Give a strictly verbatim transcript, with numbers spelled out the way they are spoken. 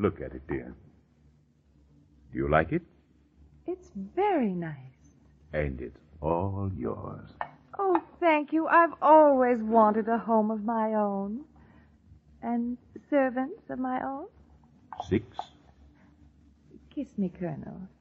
Look at it, dear. Do you like it? It's very nice. And it's all yours. Oh, thank you. I've always wanted a home of my own. And servants of my own. Six. Kiss me, Colonel.